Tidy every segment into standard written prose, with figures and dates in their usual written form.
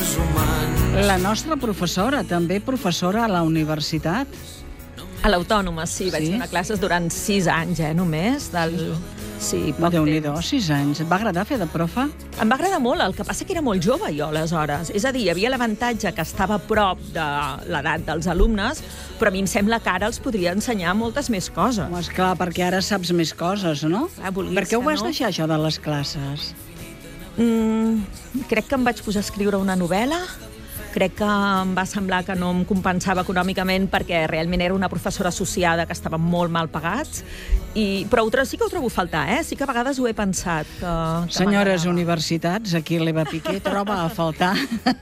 La nostra professora, també professora a la universitat. A l'Autònoma, sí. Vaig donar classes durant 6 anys, només. Sí, poc Déu-n'hi-do, temps. 6 anys. Et va agradar fer de profa? Em va agradar molt, el que passa que era molt jove jo, aleshores. És a dir, hi havia l'avantatge que estava a prop de l'edat dels alumnes, però a mi em sembla que ara els podria ensenyar moltes més coses. Home, esclar, perquè ara saps més coses, no? Clar, vulguis Per què ho que vas no. deixar, això de les classes? Crec que em vaig posar a escriure una novel·la. Crec que em va semblar que no em compensava econòmicament perquè realment era una professora associada que estava molt mal pagats. Però sí que ho trobo a faltar, Sí que a vegades ho he pensat. Senyores universitats, aquí l'Eva Piqué troba a faltar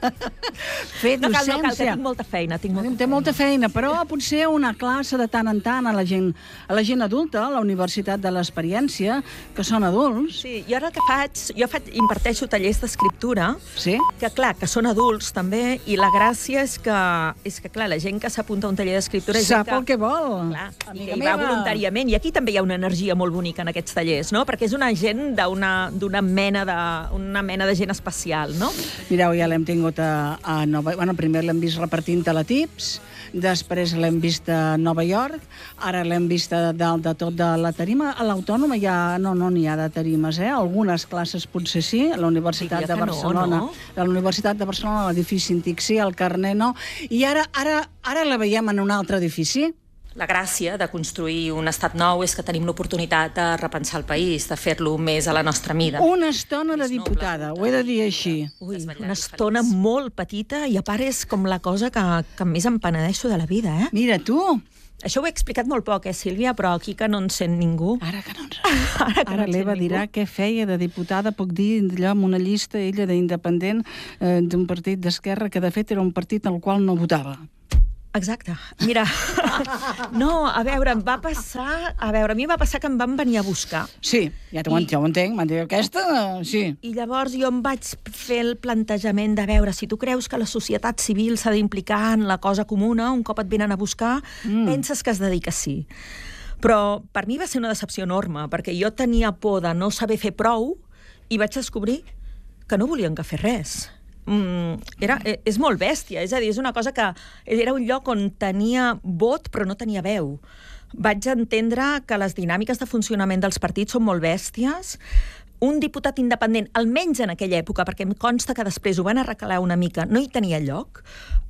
fer docència. No cal, que tinc molta feina. Té molta feina, però potser una classe de tant en tant a la gent adulta, a la Universitat de l'Experiència, que són adults. Sí, jo ara el que faig, imparteixo tallers d'escriptura, Sí? que clar, que són adults també, i la gràcia és que clar, la gent que s'apunta a un taller d'escriptura és gent Sap el que vol. Clar, i Amiga que hi va meva. voluntàriament. I aquí també hi ha una energia molt bonica en aquests tallers, no? Perquè és una gent d'una mena de gent especial, no? Mireu, ja l'hem tingut a Nova... Bueno, primer l'hem vist repartint teletips, després l'hem vist a Nova York, ara l'hem vist a dalt de tot de la tarima. A l'Autònoma ja no n'hi ha de tarimes, Algunes classes potser sí, a la Universitat de Barcelona. A la Universitat de Barcelona, a l'edifici antic sí, al Carner no. I ara la veiem en un altre edifici. La gràcia de construir un estat nou és que tenim l'oportunitat de repensar el país, de fer-lo més a la nostra mida. Una estona de diputada, ho he de dir així. Ui, una estona molt petita i a part és com la cosa que més em penedeixo de la vida, Mira, tu! Això ho he explicat molt poc, Sílvia, però aquí que no en sent ningú. Ara que no ens... Ara l'Eva dirà què feia de diputada, puc dir, allò amb una llista, ella d'independent, d'un partit d'esquerra, que de fet era un partit en el qual no votava. Exacte. Mira, no, a veure, a mi em va passar que em van venir a buscar. Sí, ja ho entenc, m'han dit aquesta, sí. I llavors jo em vaig fer el plantejament de veure, si tu creus que la societat civil s'ha d'implicar en la cosa comuna, un cop et venen a buscar, penses que es dedica sí. Però per mi va ser una decepció enorme, perquè jo tenia por de no saber fer prou i vaig descobrir que no volien que fes res. És molt bèstia, és a dir, és una cosa que era un lloc on tenia vot però no tenia veu. Vaig entendre que les dinàmiques de funcionament dels partits són molt bèsties. Un diputat independent, almenys en aquella època, perquè em consta que després ho van arreglar una mica, no hi tenia lloc.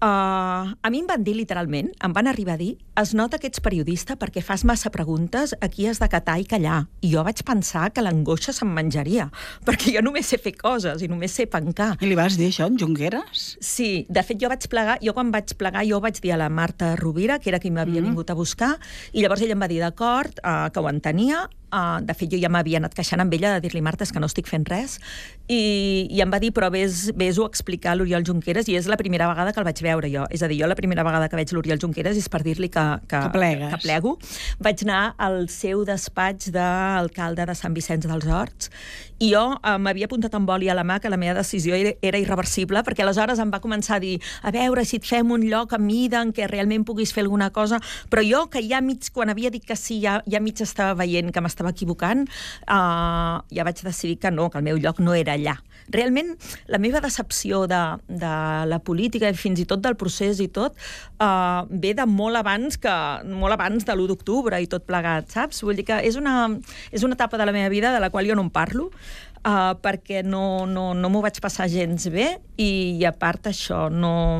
A mi em van dir literalment, em van arribar a dir, es nota que ets periodista perquè fas massa preguntes, aquí has d'acatar i callar. I jo vaig pensar que l'angoixa se'm menjaria, perquè jo només sé fer coses i només sé pencar. I li vas dir això, en Junqueras? Sí, de fet jo quan vaig plegar jo vaig dir a la Marta Rovira, que era qui m'havia vingut a buscar, i llavors ella em va dir d'acord, que ho entenia. De fet, jo ja m'havia anat queixant amb ella de dir-li, Marta, és que no estic fent res, i em va dir, però vés-ho a explicar a l'Oriol Junqueras, i és la primera vegada que el vaig veure jo. És a dir, jo la primera vegada que veig l'Oriol Junqueras és per dir-li que plego. Vaig anar al seu despatx d'alcalde de Sant Vicenç dels Horts, i jo m'havia apuntat amb boli a la mà que la meva decisió era irreversible, perquè aleshores em va començar a dir, a veure si et fem un lloc a mida en què realment puguis fer alguna cosa, però jo, que ja quan havia dit que sí, ja mig estava veient que m'estava equivocant, ja vaig decidir que no, que el meu lloc no era allà. Realment, la meva decepció de la política i fins i tot del procés i tot ve de molt abans de l'1 d'octubre i tot plegat, saps? Vull dir que és una etapa de la meva vida de la qual jo no en parlo, perquè no m'ho vaig passar gens bé i a part això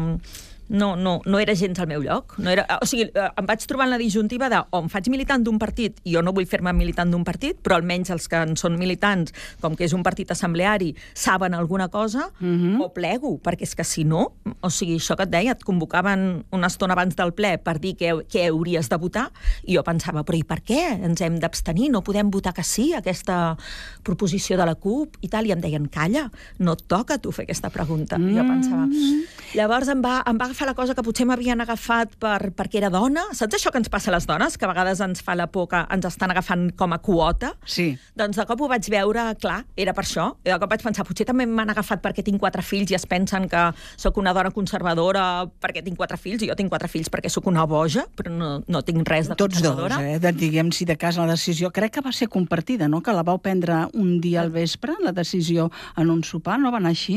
no era gens al meu lloc. O sigui, em vaig trobar en la disjuntiva de o em faig militant d'un partit i jo no vull fer-me militant d'un partit, però almenys els que en són militants, com que és un partit assembleari, saben alguna cosa, o plego, perquè és que si no, o sigui, això que et deia, et convocaven una estona abans del ple per dir què hauries de votar, i jo pensava, però i per què ens hem d'abstenir? No podem votar que sí a aquesta proposició de la CUP i tal, i em deien, calla, no et toca a tu fer aquesta pregunta. Jo pensava. Llavors em va agafar la cosa que potser m'havien agafat perquè era dona. Saps això que ens passa a les dones? Que a vegades ens fa la por que ens estan agafant com a quota? Sí. Doncs de cop ho vaig veure, clar, era per això. I de cop vaig pensar, potser també m'han agafat perquè tinc 4 fills i es pensen que sóc una dona conservadora perquè tinc 4 fills, i jo tinc 4 fills perquè sóc una boja, però no tinc res de conservadora. Tots dos, diguem, si de cas la decisió, crec que va ser compartida, no? Que la vau prendre un dia al vespre, la decisió en un sopar, no va anar així?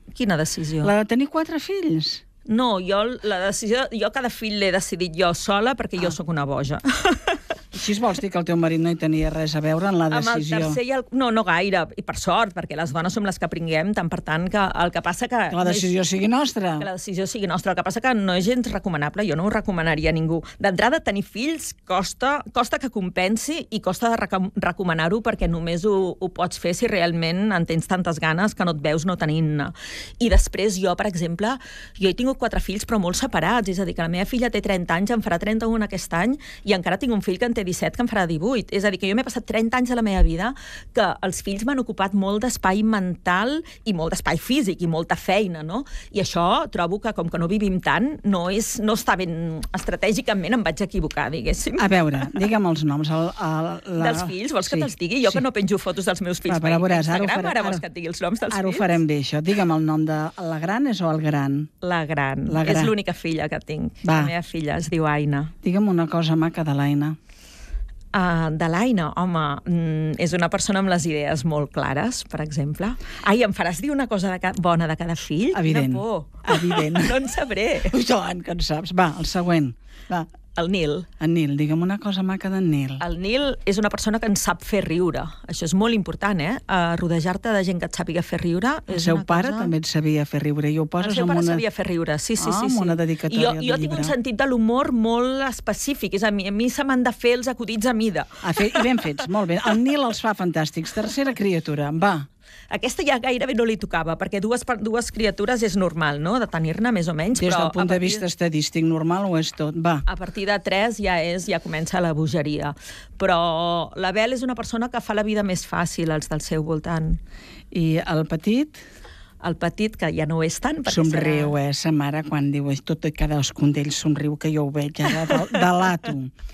Quina decisió? La de tenir 4 fills. No, jo cada fill l'he decidit jo sola perquè jo sóc una boja. Així vols dir que el teu marit no hi tenia res a veure en la decisió? Amb el tercer no gaire, i per sort, perquè les dones som les que pringuem, tant per tant que el que passa que... Que la decisió sigui nostra. Que la decisió sigui nostra. El que passa que no és gens recomanable, jo no ho recomanaria a ningú. D'entrada, tenir fills costa que compensi i costa de recomanar-ho perquè només ho pots fer si realment en tens tantes ganes que no et veus no tenint-ne. I després jo, per exemple, jo he tingut 4 fills però molt separats, és a dir, que la meva filla té 30 anys, en farà 31 aquest any, i encara tinc un fill que en té 17, que en farà 18. És a dir, que jo m'he passat 30 anys de la meva vida que els fills m'han ocupat molt d'espai mental i molt d'espai físic i molta feina, no? I això trobo que, com que no vivim tant, no està ben... Estratègicament em vaig equivocar, diguéssim. A veure, digue'm els noms. Dels fills? Vols que te'ls digui? Jo que no penjo fotos dels meus fills per Instagram, ara vols que et digui els noms dels fills? Ara ho farem bé, això. Digue'm el nom de la gran és o el gran? La gran. És l'única filla que tinc. La meva filla es diu Aina. Digue'm una cosa maca de l'Aina. De l'Aina, home, és una persona amb les idees molt clares, per exemple. Ai, em faràs dir una cosa bona de cada fill? Evident. Quina por. Evident. No en sabré. Joan, que en saps. Va, el següent. Va. El Nil. En Nil, digue'm una cosa maca d'en Nil. El Nil és una persona que ens sap fer riure. Això és molt important, rodejar-te de gent que et sàpiga fer riure. El seu pare també et sabia fer riure. I ho poses el seu pare sabia fer riure, sí. Amb una dedicatòria de llibre. Jo tinc un sentit de l'humor molt específic. És a mi se m'han de fer els acudits a mida. I ben fets, molt bé. El Nil els fa fantàstics. Tercera criatura, va. Aquesta ja gairebé no li tocava, perquè dues criatures és normal, no?, de tenir-ne més o menys. Des del punt de vista estadístic, normal ho és tot, va. A partir de 3 ja comença la bogeria. Però la Bel és una persona que fa la vida més fàcil als del seu voltant. I el petit? El petit, que ja no ho és tant... Somriu, sa mare, quan diu tot i cadascun d'ells somriu, que jo ho veig ara de lato.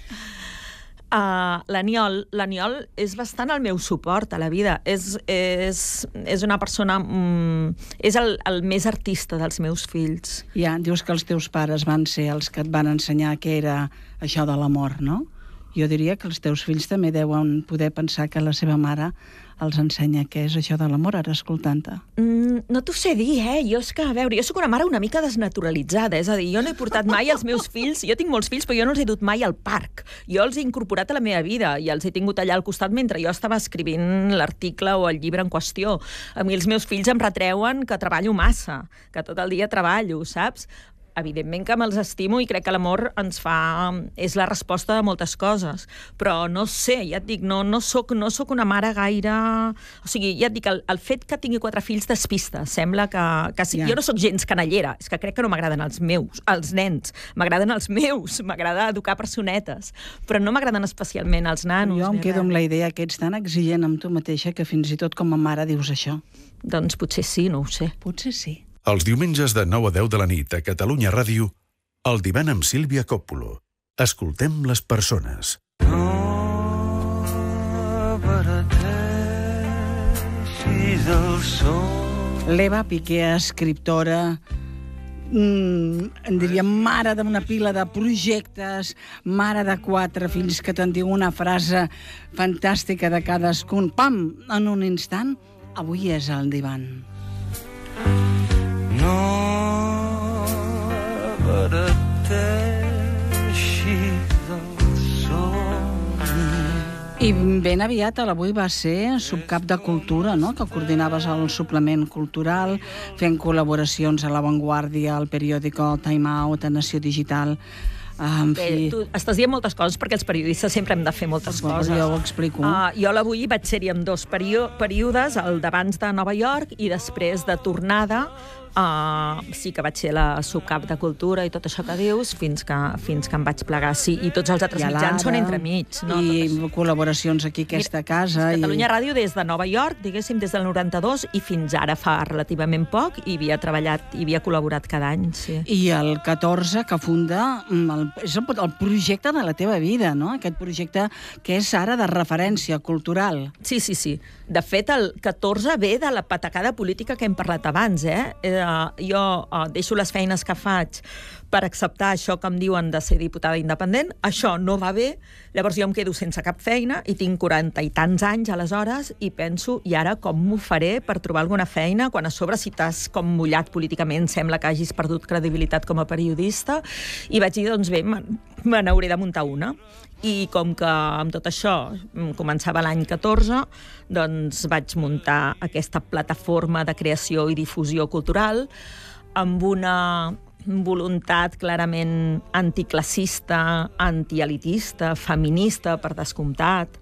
L'Aniol és bastant el meu suport a la vida. És una persona... és el més artista dels meus fills. Ja, dius que els teus pares van ser els que et van ensenyar què era això de l'amor, no? Jo diria que els teus fills també deuen poder pensar que la seva mare els ensenya què és això de l'amor, ara escoltant-te. No t'ho sé dir, Jo és que, a veure, jo sóc una mare una mica desnaturalitzada, és a dir, jo no he portat mai els meus fills, jo tinc molts fills, però jo no els he dut mai al parc. Jo els he incorporat a la meva vida i els he tingut allà al costat mentre jo estava escrivint l'article o el llibre en qüestió. A mi els meus fills em retreuen que treballo massa, que tot el dia treballo, saps? Evidentment que me'ls estimo i crec que l'amor és la resposta de moltes coses, però no sé, ja et dic, no soc una mare gaire... O sigui, ja et dic, el fet que tingui 4 fills despista, sembla que sí. Jo no sóc gens canallera, és que crec que no m'agraden els nens, m'agraden els meus, m'agrada educar personetes, però no m'agraden especialment els nanos. Jo em quedo amb la idea que ets tan exigent amb tu mateixa que fins i tot com a mare dius això. Doncs potser sí, no ho sé. Potser sí. Els diumenges de 9 a 10 de la nit a Catalunya Ràdio, El divan amb Sílvia Coppolo. Escoltem les persones. L'Eva Piqué, escriptora, diria mare d'una pila de projectes, mare de 4 fills, que te'n diu una frase fantàstica de cadascun. Pam! En un instant, avui és al divan. I ben aviat l'avui va ser subcap de Cultura, no?, que coordinaves el suplement cultural, fent col·laboracions a La Vanguardia, al periòdico Time Out, a Nació Digital. Bé, tu estàs dient moltes coses perquè els periodistes sempre hem de fer moltes coses. Jo ho explico. Jo l'avui vaig ser-hi en 2 períodes, el d'abans de Nova York i després de tornada. Sí que vaig ser la subcap de Cultura i tot això que dius, fins que em vaig plegar. Sí, i tots els altres mitjans són entremig. No? I col·laboracions aquí a aquesta casa. Catalunya Ràdio des de Nova York, diguéssim, des del 92, i fins ara fa relativament poc, i havia treballat i havia col·laborat cada any. Sí. I el 14, que funda és el projecte de la teva vida, no? Aquest projecte que és ara de referència cultural. Sí. De fet, el 14 ve de la patacada política que hem parlat abans, jo deixo les feines que faig per acceptar això que em diuen de ser diputada independent, això no va bé, llavors jo em quedo sense cap feina i tinc 40 i tants anys aleshores i penso, i ara com m'ho faré per trobar alguna feina, quan a sobre si t'has com mullat políticament sembla que hagis perdut credibilitat com a periodista, i vaig dir, doncs bé, me n'hauré de muntar una. I com que amb tot això començava l'any 14, doncs vaig muntar aquesta plataforma de creació i difusió cultural amb una voluntat clarament anticlassista, antielitista, feminista, per descomptat,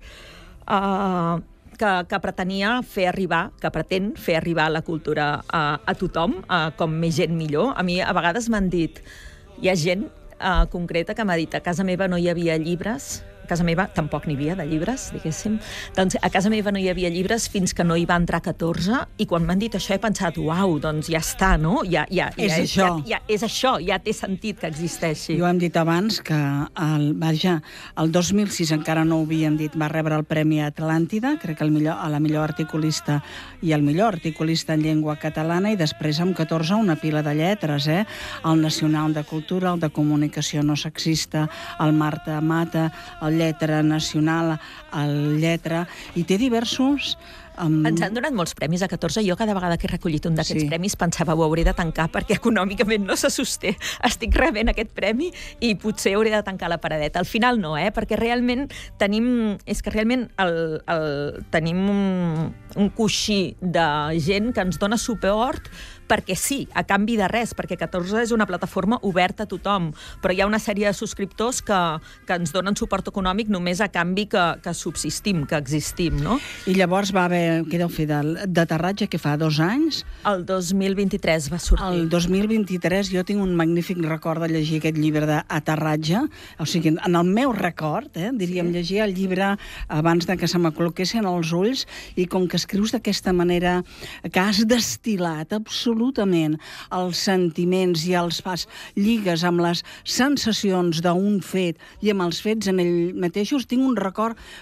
que pretenia fer arribar, que pretén fer arribar la cultura a tothom, com més gent millor. A mi a vegades m'han dit, hi ha gent concreta que m'ha dit, a casa meva no hi havia llibres, a casa meva tampoc n'hi havia de llibres, diguéssim. Doncs a casa meva no hi havia llibres fins que no hi va entrar 14, i quan m'han dit això he pensat, uau, doncs ja està, no? És això, ja té sentit que existeixi. Jo hem dit abans que el 2006 encara no ho havíem dit, va rebre el Premi Atlàntida, crec que la millor articulista i el millor articulista en llengua catalana, i després amb 14 una pila de lletres, el Nacional de Cultura, el de Comunicació No Sexista, el Marta Mata, el Lletra Nacional, el Lletra, i té diversos... Ens han donat molts premis a 14. Jo cada vegada que he recollit un d'aquests premis pensava, ho hauré de tancar perquè econòmicament no se sosté. Estic rebent aquest premi i potser hauré de tancar la paradeta. Al final no, perquè realment tenim... És que realment tenim un coixí de gent que ens dona suport perquè sí, a canvi de res, perquè 14 és una plataforma oberta a tothom, però hi ha una sèrie de subscriptors que ens donen suport econòmic només a canvi que subsistim, que existim, no? I llavors va haver, què deu fer, d'aterratge, que fa 2 anys? El 2023 va sortir. El 2023 jo tinc un magnífic record de llegir aquest llibre d'Aterratge, o sigui, en el meu record, diríem, llegir el llibre abans de que se m'acloquessin els ulls, i com que escrius d'aquesta manera que has destil·lat absolutament els sentiments i els fas lligues amb les sensacions d'un fet i amb els fets en ell mateixos, tinc un record